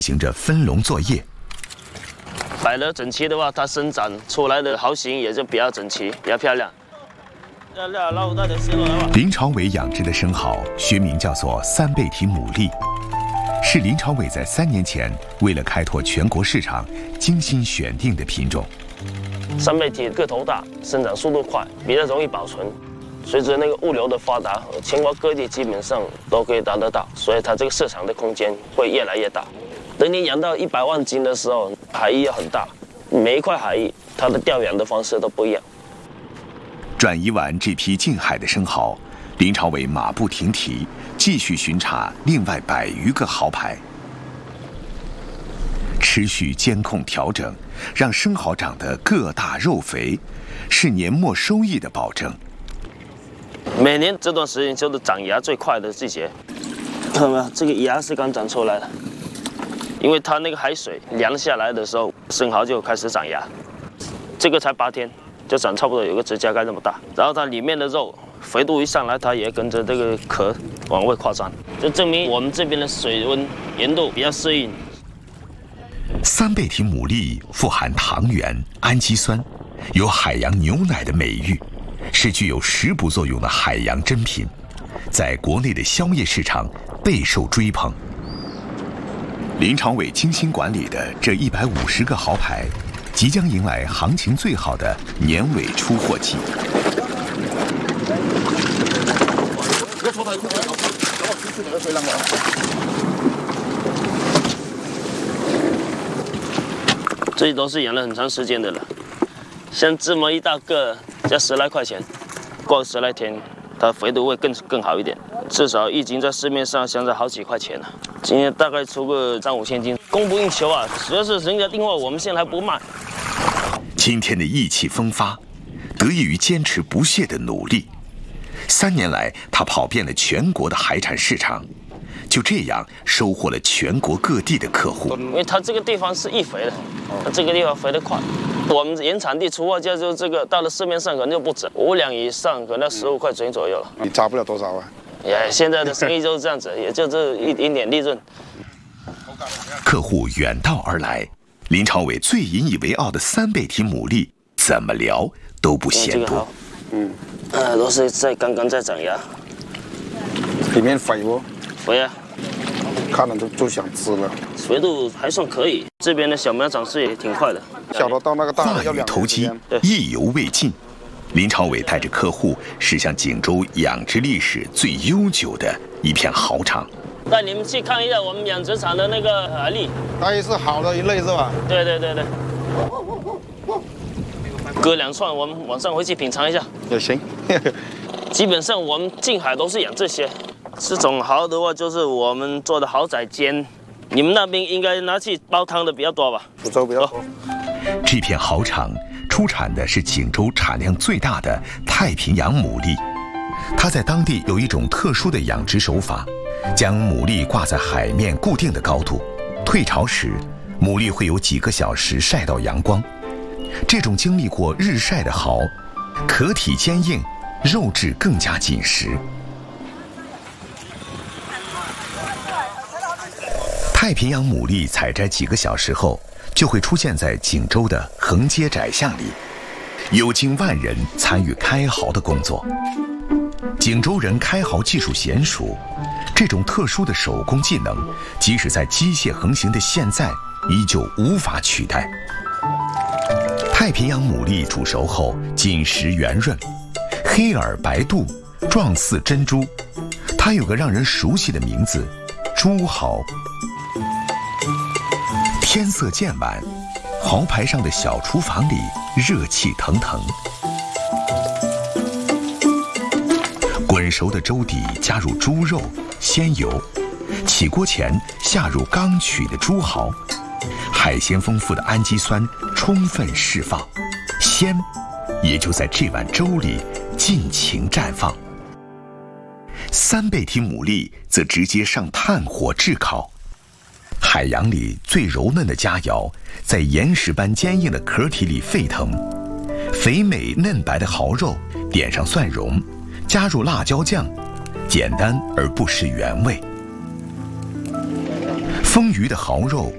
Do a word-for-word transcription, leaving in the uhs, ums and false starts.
行着分笼作业。 摆得整齐的话，它生长出来的毫形也就比较整齐，比较漂亮。 林朝伟养殖的生蚝学名叫做三倍体牡蛎，是林朝伟在三年前为了开拓全国市场精心选定的品种。 三倍体个头大，生长速度快，比较容易保存。随着那个物流的发达，全国各地基本上都可以达得到，所以它这个市场的空间会越来越大。等你养到一百万斤的时候，海域也很大，每一块海域它的调养的方式都不一样。 转移完这批近海的生蚝，林朝伟马不停蹄，继续巡查另外百余个蚝牌，持续监控调整，让生蚝长得个大肉肥，是年末收益的保证。 每年这段时间就是长芽最快的季节，看到没有？这个芽是刚长出来的，因为它那个海水凉下来的时候，生蚝就开始长芽。这个才八天。就长差不多有个指甲盖这么大，然后它里面的肉肥度一上来，它也跟着这个壳往外扩张，就证明我们这边的水温盐度比较适应。 三倍体牡蛎富含糖原、氨基酸，有海洋牛奶的美誉，是具有食补作用的海洋珍品，在国内的宵夜市场备受追捧。林朝伟精心管理的这一百五十个蚝牌，即将迎来行情最好的年尾出货季。 这都是养了很长时间的了，像这么一大个，要十来块钱，过十来天，它肥度会更更好一点，至少一斤在市面上现在好几块钱了。今天大概出个三五千斤，供不应求啊，主要是人家订货，我们现在还不卖。 今天的意气风发，得益于坚持不懈的努力。三年来，他跑遍了全国的海产市场，就这样收获了全国各地的客户。 因为它这个地方是易肥的，它这个地方肥得快。我们原产地出货价就这个，到了市面上可能就不止五两以上，可能十五块钱左右了。 你差不了多少啊？ 也现在的生意就是这样子，也就这一点点利润。 客户远道而来。林朝伟最引以为傲的三倍体牡蛎，怎么聊都不嫌多。 嗯，呃，都是在刚刚在长芽， 里面肥不？ 肥啊， 看了就就想吃了。 肥度还算可以，这边的小苗长势也挺快的。 小的到那个大话语投机，意犹未尽。林朝伟带着客户驶向锦州养殖历史最悠久的一片蚝场。 带你们去看一下我们养殖场的那个海蛎， 它也是好的一类是吧？ 对对对对。割两串，我们晚上回去品尝一下。 也行。 基本上我们近海都是养这些。这种蚝的话，就是我们做的蚝仔煎。你们那边应该拿去煲汤的比较多吧？ 福州比较多。 这片蚝场出产的是锦州产量最大的太平洋牡蛎，它在当地有一种特殊的养殖手法。将牡蛎挂在海面固定的高度，退潮时，牡蛎会有几个小时晒到阳光。这种经历过日晒的蚝，壳体坚硬，肉质更加紧实。太平洋牡蛎采摘几个小时后，就会出现在锦州的横街窄巷里，有近万人参与开蚝的工作。锦州人开蚝技术娴熟，这种特殊的手工技能，即使在机械横行的现在，依旧无法取代。太平洋牡蛎煮熟后，紧实圆润，黑耳白肚，状似珍珠。它有个让人熟悉的名字——珠蚝。天色渐晚，蚝牌上的小厨房里热气腾腾。滚熟的粥底加入猪肉、鲜油，起锅前下入刚取的猪蚝，海鲜丰富的氨基酸充分释放，鲜也就在这碗粥里尽情绽放。三倍体牡蛎则直接上炭火炙烤，海洋里最柔嫩的佳肴，在岩石般坚硬的壳体里沸腾，肥美嫩白的蚝肉点上蒜蓉，加入辣椒酱，简单而不失原味。丰腴的蚝肉